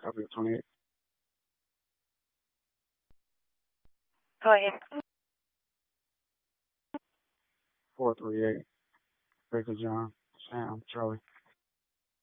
Copy of 28. Go ahead. 438. Baker John. Sam. Charlie.